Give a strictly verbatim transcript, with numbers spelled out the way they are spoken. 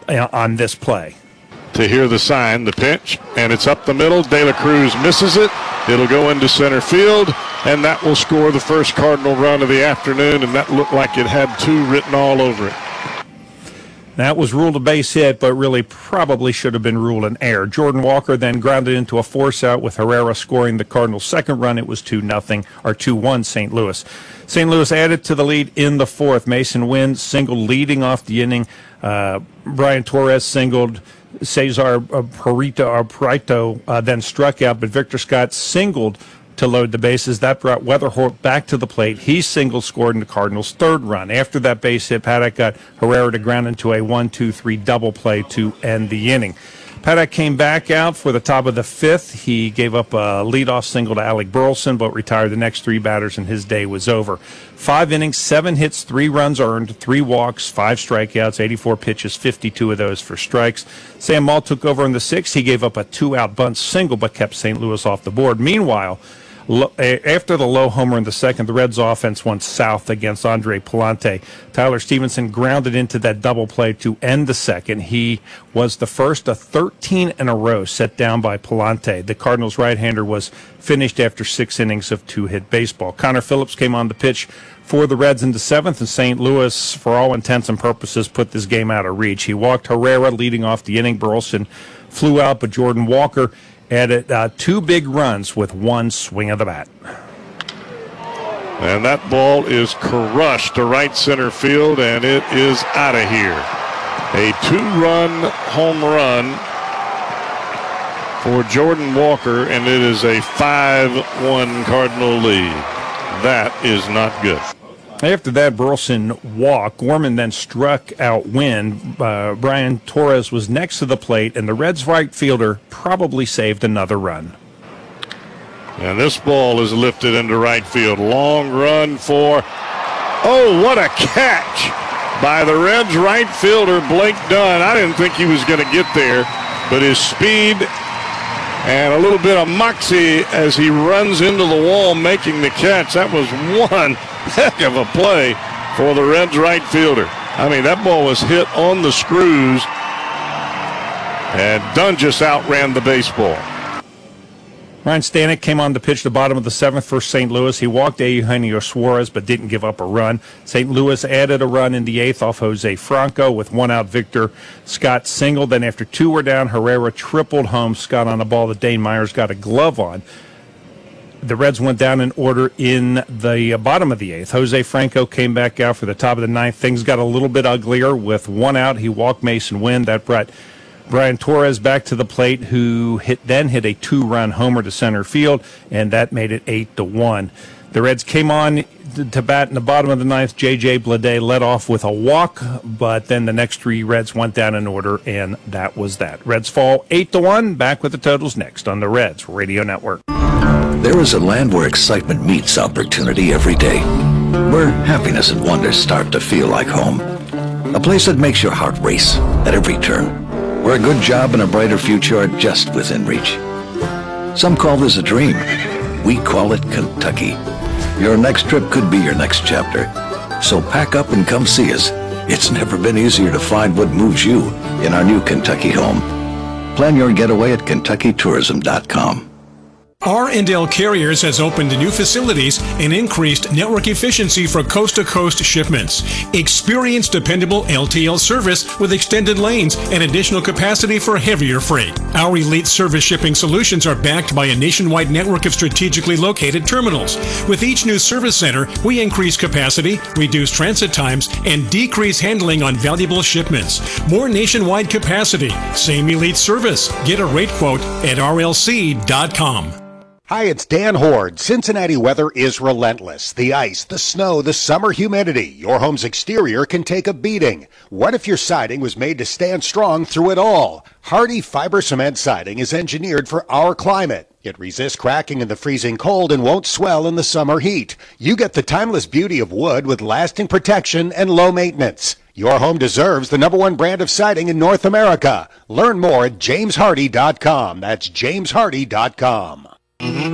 uh, on this play. To hear the sign, the pitch, and it's up the middle. De La Cruz misses it. It'll go into center field, and that will score the first Cardinal run of the afternoon, and that looked like it had two written all over it. That was ruled a base hit, but really probably should have been ruled an error. Jordan Walker then grounded into a force out with Herrera scoring the Cardinals' second run. It was two nothing or two one Saint Louis. Saint Louis added to the lead in the fourth. Mason Wynn singled leading off the inning. Uh, Brian Torres singled. Cesar uh, Perito, or Perito uh, then struck out, but Victor Scott singled to load the bases. That brought Weatherholt back to the plate. He single scored in the Cardinals' third run. After that base hit, Paddock got Herrera to ground into a one two three double play to end the inning. Paddock came back out for the top of the fifth. He gave up a leadoff single to Alec Burleson, but retired the next three batters, and his day was over. Five innings, seven hits, three runs earned, three walks, five strikeouts, eighty-four pitches, fifty-two of those for strikes. Sam Maul took over in the sixth. He gave up a two-out bunt single, but kept Saint Louis off the board. Meanwhile, after the low homer in the second, the Reds' offense went south against Andre Palante. Tyler Stevenson grounded into that double play to end the second. He was the first of thirteen in a row set down by Palante. The Cardinals' right-hander was finished after six innings of two-hit baseball. Connor Phillips came on the pitch for the Reds in the seventh, and Saint Louis, for all intents and purposes, put this game out of reach. He walked Herrera leading off the inning. Burleson flew out, but Jordan Walker added uh, two big runs with one swing of the bat. And that ball is crushed to right center field, and it is out of here. A two-run home run for Jordan Walker, and it is a five one Cardinal lead. That is not good. After that Burleson walk, Gorman then struck out Wynn. Uh, Brian Torres was next to the plate, and the Reds' right fielder probably saved another run. And this ball is lifted into right field. Long run for, oh, what a catch by the Reds' right fielder, Blake Dunn. I didn't think he was going to get there, but his speed and a little bit of moxie as he runs into the wall making the catch. That was one heck of a play for the Reds right fielder. I mean, that ball was hit on the screws, and Dunn just outran the baseball. Ryan Stanek came on to pitch the bottom of the seventh for Saint Louis. He walked Eugenio Suarez, but didn't give up a run. Saint Louis added a run in the eighth off Jose Franco with one out. Victor Scott singled. Then after two were down, Herrera tripled home Scott on a ball that Dane Myers got a glove on. The Reds went down in order in the bottom of the eighth. Jose Franco came back out for the top of the ninth. Things got a little bit uglier with one out. He walked Mason Wynn. That brought Brian Torres back to the plate, who hit then hit a two-run homer to center field, and that made it eight to one. The Reds came on to bat in the bottom of the ninth. J J Bleday led off with a walk, but then the next three Reds went down in order, and that was that. Reds fall eight to one. Back with the totals next on the Reds Radio Network. There is a land where excitement meets opportunity every day, where happiness and wonder start to feel like home. A place that makes your heart race at every turn, where a good job and a brighter future are just within reach. Some call this a dream. We call it Kentucky. Your next trip could be your next chapter. So pack up and come see us. It's never been easier to find what moves you in our new Kentucky home. Plan your getaway at Kentucky Tourism dot com. R and L Carriers has opened new facilities and increased network efficiency for coast-to-coast shipments. Experience dependable L T L service with extended lanes and additional capacity for heavier freight. Our elite service shipping solutions are backed by a nationwide network of strategically located terminals. With each new service center, we increase capacity, reduce transit times, and decrease handling on valuable shipments. More nationwide capacity, same elite service. Get a rate quote at R L C dot com. Hi, it's Dan Horde. Cincinnati weather is relentless. The ice, the snow, the summer humidity. Your home's exterior can take a beating. What if your siding was made to stand strong through it all? Hardy Fiber Cement Siding is engineered for our climate. It resists cracking in the freezing cold and won't swell in the summer heat. You get the timeless beauty of wood with lasting protection and low maintenance. Your home deserves the number one brand of siding in North America. Learn more at James Hardy dot com. That's James Hardy dot com.